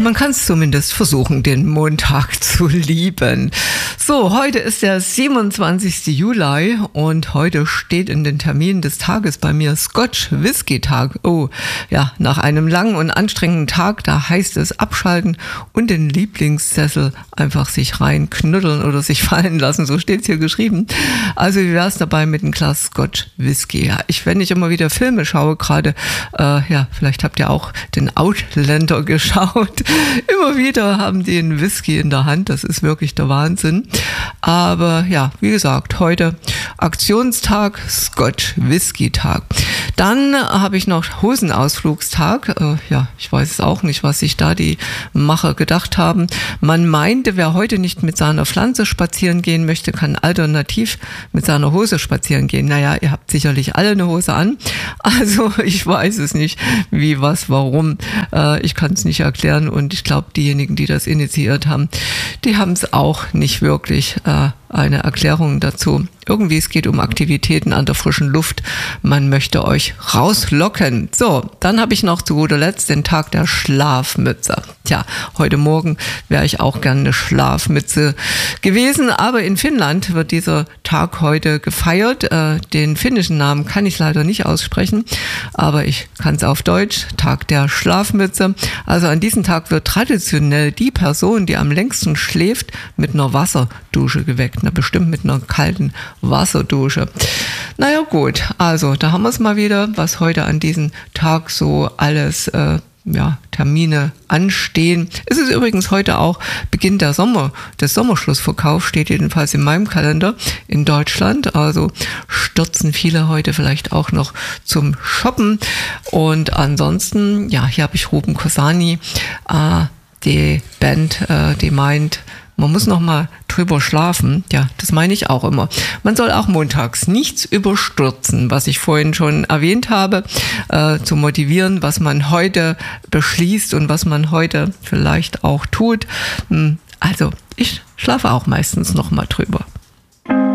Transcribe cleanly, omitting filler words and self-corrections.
man kann es zumindest versuchen, den Montag zu lieben. So, heute ist der 27. Juli und heute steht in den Terminen des Tages bei mir Scotch-Whisky-Tag. Oh, ja, nach einem langen und anstrengenden Tag, da heißt es abschalten und den Lieblingssessel einfach sich reinknuddeln oder sich fallen lassen, so steht es hier geschrieben. Also wie wäre es dabei mit einem Glas Scotch-Whisky? Ja, wenn ich immer wieder Filme schaue, gerade, vielleicht habt ihr auch den Outlander geschaut. Immer wieder haben die einen Whisky in der Hand, das ist wirklich der Wahnsinn. Aber ja, wie gesagt, heute Aktionstag, Scotch-Whisky-Tag. Dann habe ich noch Hosenausflugstag. Ich weiß es auch nicht, was sich da die Macher gedacht haben. Man meinte, wer heute nicht mit seiner Pflanze spazieren gehen möchte, kann alternativ mit seiner Hose spazieren gehen. Naja, ihr habt sicherlich alle eine Hose an. Also ich weiß es nicht, wie, was, warum. Ich kann es nicht erklären und ich glaube, diejenigen, die das initiiert haben, die haben es auch nicht wirklich eine Erklärung dazu. Irgendwie, es geht um Aktivitäten an der frischen Luft. Man möchte euch rauslocken. So, dann habe ich noch zu guter Letzt den Tag der Schlafmütze. Tja, heute Morgen wäre ich auch gerne eine Schlafmütze gewesen, aber in Finnland wird dieser Tag heute gefeiert. Den finnischen Namen kann ich leider nicht aussprechen, aber ich kann es auf Deutsch. Tag der Schlafmütze. Also an diesem Tag wird traditionell die Person, die am längsten schläft, mit einer Wasserdusche geweckt. Na, bestimmt mit einer kalten Wasserdusche. Naja gut, also da haben wir es mal wieder, was heute an diesem Tag so alles Termine anstehen. Es ist übrigens heute auch Beginn des Sommerschlussverkaufs, steht jedenfalls in meinem Kalender in Deutschland. Also stürzen viele heute vielleicht auch noch zum Shoppen. Und ansonsten, hier habe ich Ruben Kosani, die Band, die meint, man muss noch mal drüber schlafen. Ja, das meine ich auch immer. Man soll auch montags nichts überstürzen, was ich vorhin schon erwähnt habe, zu motivieren, was man heute beschließt und was man heute vielleicht auch tut. Also, ich schlafe auch meistens noch mal drüber.